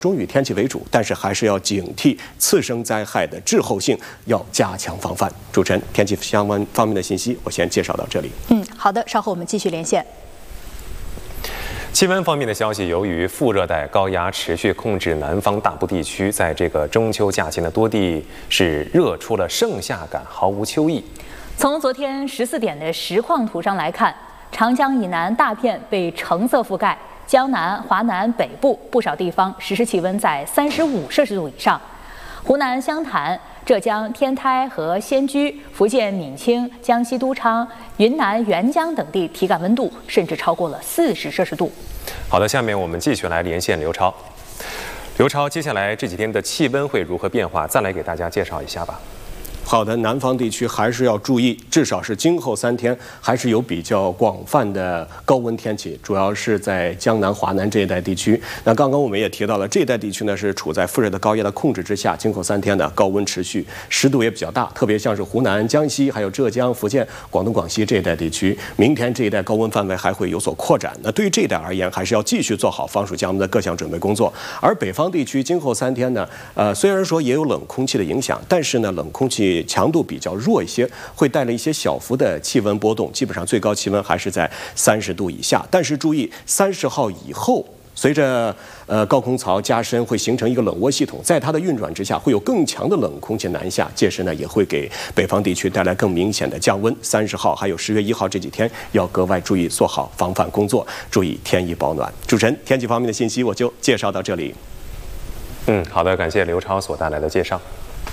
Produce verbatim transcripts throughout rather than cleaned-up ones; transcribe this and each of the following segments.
中雨天气为主，但是还是要警惕次生灾害的滞后性，要加强防范。主持人，天气相关方面的信息，我先介绍到这里。 嗯，好的，稍后我们继续连线。 气温方面的消息，由于副热带高压持续控制南方大部地区，在这个中秋假期呢，多地是热出了盛夏感，毫无秋意。 从昨天十四点的实况图上来看，长江以南大片被橙色覆盖。江南、华南北部不少地方实时气温在三十五摄氏度以上，湖南湘潭、浙江天台和仙居、福建闽清、江西都昌、云南沅江等地体感温度甚至超过了四十摄氏度。 好的，下面我们继续来连线刘超。刘超，接下来这几天的气温会如何变化？再来给大家介绍一下吧。 好的，南方地区还是要注意，至少是今后三天还是有比较广泛的高温天气，主要是在江南、华南这一带地区。那刚刚我们也提到了，这一带地区呢是处在副热带高压的控制之下，今后三天呢高温持续，湿度也比较大，特别像是湖南、江西、还有浙江、福建、广东、广西这一带地区，明天这一带高温范围还会有所扩展。那对于这一带而言，还是要继续做好防暑降温的各项准备工作。而北方地区今后三天呢，呃，虽然说也有冷空气的影响，但是呢，冷空气强度比较弱一些，会带来一些小幅的气温波动，基本上最高气温还是在三十度以下。但是注意，三十号以后，随着呃高空槽加深，会形成一个冷涡系统，在它的运转之下，会有更强的冷空气南下，届时呢也会给北方地区带来更明显的降温。三十号还有十月一号这几天要格外注意，做好防范工作，注意添衣保暖。主持人，天气方面的信息我就介绍到这里。 嗯，好的，感谢刘超所带来的介绍。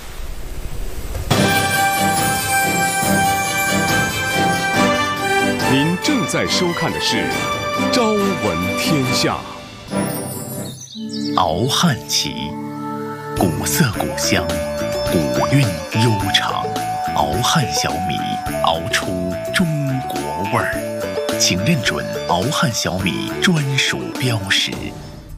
您正在收看的是《朝闻天下》。 熬汉旗，古色古香，古韵悠长。熬汉小米，熬出中国味儿。请认准熬汉小米专属标识。